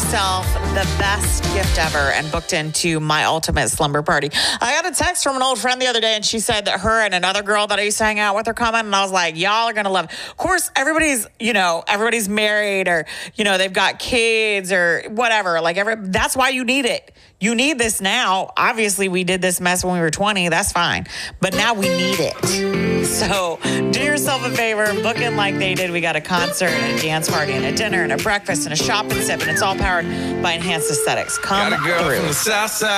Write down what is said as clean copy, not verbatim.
yourself the best gift ever and booked into my ultimate slumber party. I got a text from an old friend the other day, and she said that her and another girl that I used to hang out with are coming, and I was like, y'all are going to love it. Of course, everybody's married, or, they've got kids or whatever. That's why you need it. You need this now. Obviously, we did this mess when we were 20. That's fine. But now we need it. So do yourself a favor. Book in like they did. We got a concert and a dance party and a dinner and a breakfast and a shop and sip. And it's all powered by Enhanced Aesthetics. Come got a girl through. From the south side.